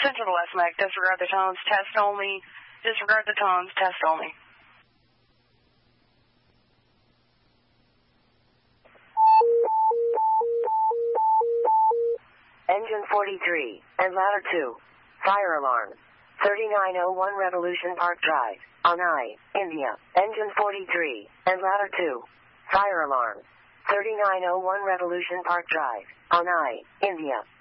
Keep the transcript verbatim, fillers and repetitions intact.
Central to West Mac, disregard the tones, test only. Disregard the tones, test only. Engine forty-three, and ladder two. Fire alarm. thirty-nine oh one Revolution Park Drive, Anai, India. Engine forty-three, and ladder two. Fire alarm. thirty-nine oh one Revolution Park Drive, Anai, India.